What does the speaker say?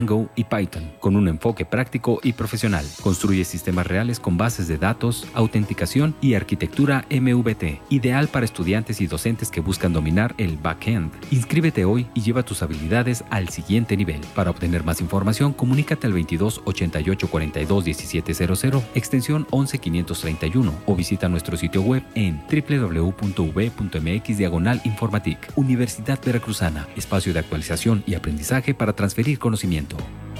Go y Python, con un enfoque práctico y profesional. Construye sistemas reales con bases de datos, autenticación y arquitectura MVT, ideal para estudiantes y docentes que buscan dominar el backend. Inscríbete hoy y lleva tus habilidades al siguiente nivel. Para obtener más información, comunícate al 22 88 42 1700, extensión 11531, o visita nuestro sitio web en www.uv.mx/Informatic. Universidad Veracruzana, espacio de actualización y aprendizaje para transferir conocimiento.